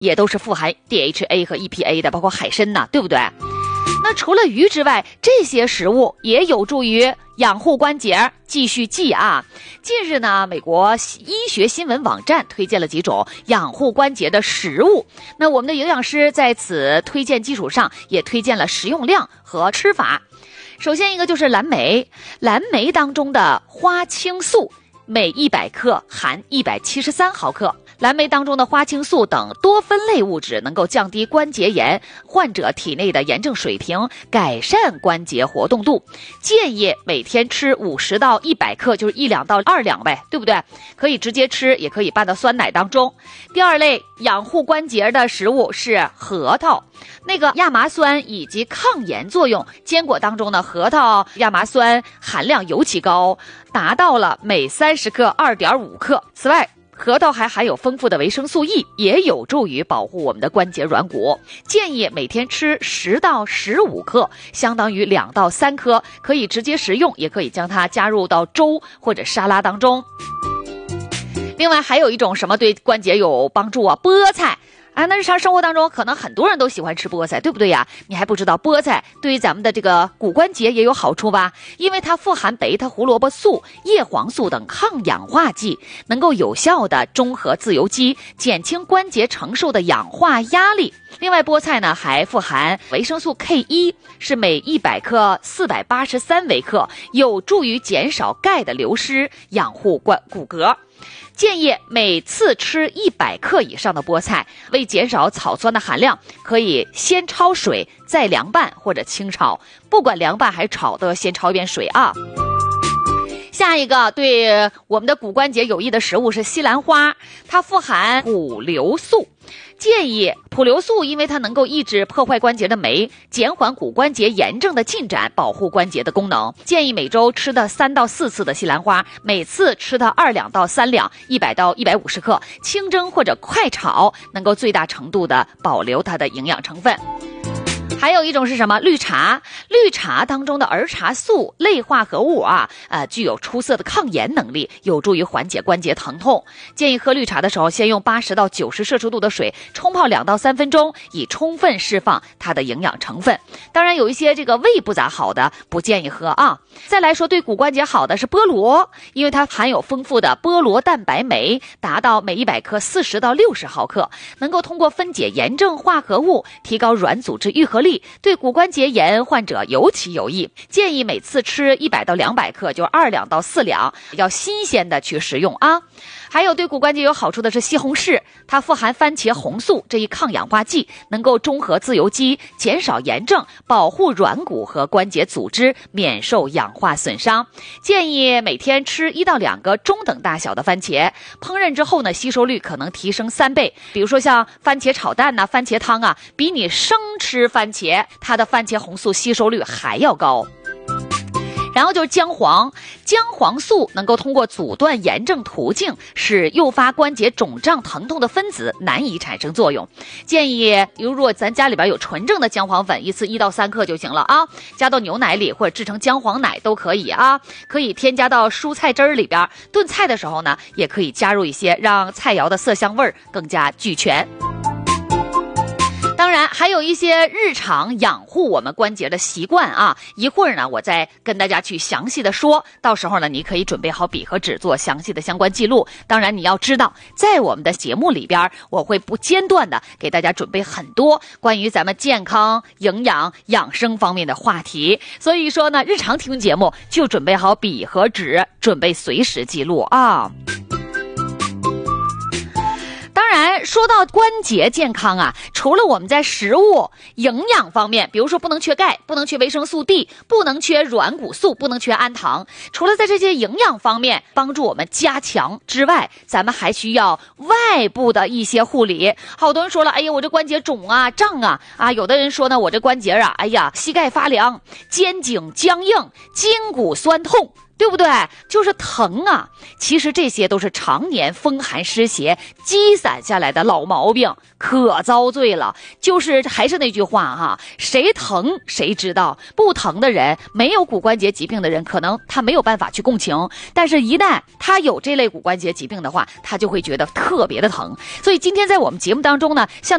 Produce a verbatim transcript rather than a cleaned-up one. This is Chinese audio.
也都是富含 D H A 和 E P A 的，包括海参呐，对不对？那除了鱼之外，这些食物也有助于养护关节。继续记啊，近日呢，美国医学新闻网站推荐了几种养护关节的食物。那我们的营养师在此推荐基础上，也推荐了食用量和吃法。首先一个就是蓝莓，蓝莓当中的花青素每一百克含一百七十三毫克。蓝莓当中的花青素等多酚类物质能够降低关节炎患者体内的炎症水平，改善关节活动度。建议每天吃五十到一百克，就是一两到二两呗，对不对？可以直接吃，也可以拌到酸奶当中。第二类养护关节的食物是核桃，那个亚麻酸以及抗炎作用，坚果当中的核桃亚麻酸含量尤其高，达到了每三十克 二点五克。此外，核桃还含有丰富的维生素 E， 也有助于保护我们的关节软骨。建议每天吃十到十五克，相当于两到三颗，可以直接食用，也可以将它加入到粥或者沙拉当中。另外还有一种什么对关节有帮助啊？菠菜。啊，那日常生活当中可能很多人都喜欢吃菠菜，对不对呀？你还不知道菠菜对于咱们的这个骨关节也有好处吧？因为它富含贝塔胡萝卜素、叶黄素等抗氧化剂，能够有效的中和自由基，减轻关节承受的氧化压力。另外，菠菜呢还富含维生素 K 一， 是每一百克四百八十三微克，有助于减少钙的流失，养护关骨骼。建议每次吃一百克以上的菠菜，为减少草酸的含量，可以先焯水再凉拌或者清炒，不管凉拌还是炒都要先焯一遍水啊。下一个对我们的骨关节有益的食物是西兰花，它富含普硫素。建议普硫素，因为它能够抑制破坏关节的酶，减缓骨关节炎症的进展，保护关节的功能。建议每周吃的三到四次的西兰花，每次吃的二两到三两，一百到一百五十克，清蒸或者快炒，能够最大程度的保留它的营养成分。还有一种是什么？绿茶。绿茶当中的儿茶素类化合物啊，呃，具有出色的抗炎能力，有助于缓解关节疼痛。建议喝绿茶的时候，先用八十到九十摄氏度的水冲泡两到三分钟，以充分释放它的营养成分。当然，有一些这个胃不咋好的，不建议喝啊。再来说，对骨关节好的是菠萝，因为它含有丰富的菠萝蛋白酶，达到每一百克四十到六十毫克，能够通过分解炎症化合物，提高软组织愈合力，对骨关节炎患者尤其有益。建议每次吃一百到两百克，就二两到四两，要新鲜的去食用啊。还有对骨关节有好处的是西红柿，它富含番茄红素这一抗氧化剂，能够中和自由基，减少炎症，保护软骨和关节组织免受氧化损伤。建议每天吃一到两个中等大小的番茄，烹饪之后呢，吸收率可能提升三倍。比如说像番茄炒蛋呐、啊、番茄汤啊，比你生吃番茄，它的番茄红素吸收率还要高。然后就是姜黄，姜黄素能够通过阻断炎症途径，使诱发关节肿胀疼痛的分子难以产生作用。建议如果咱家里边有纯正的姜黄粉，一次一到三克就行了啊，加到牛奶里或者制成姜黄奶都可以啊。可以添加到蔬菜汁儿里边，炖菜的时候呢，也可以加入一些，让菜肴的色香味更加俱全。当然还有一些日常养护我们关节的习惯啊，一会儿呢我再跟大家去详细的说，到时候呢你可以准备好笔和纸做详细的相关记录。当然你要知道，在我们的节目里边，我会不间断的给大家准备很多关于咱们健康、营养、养生方面的话题，所以说呢，日常听节目就准备好笔和纸，准备随时记录啊。当然说到关节健康啊，除了我们在食物营养方面，比如说不能缺钙，不能缺维生素 D， 不能缺软骨素，不能缺氨糖，除了在这些营养方面帮助我们加强之外，咱们还需要外部的一些护理。好多人说了，哎呀我这关节肿啊胀啊啊，有的人说呢，我这关节啊，哎呀膝盖发凉，肩颈僵硬，筋骨酸痛， 对不对？就是疼啊。其实这些都是常年风寒湿邪积攒下来的老毛病，可遭罪了。就是还是那句话哈，谁疼谁知道，不疼的人，没有骨关节疾病的人，可能他没有办法去共情，但是一旦他有这类骨关节疾病的话，他就会觉得特别的疼。所以今天在我们节目当中呢，向